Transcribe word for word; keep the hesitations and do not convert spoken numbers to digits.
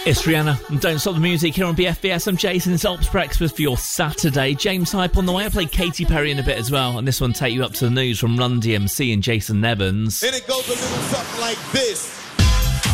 It's Rihanna and Don't Stop the Music here on B F B S. I'm Jason. It's Ops Breakfast for your Saturday. James Hype on the way. I play Katy Perry in a bit as well. And this one take you up to the news from Run D M C and Jason Nevins. And it goes a little something like this.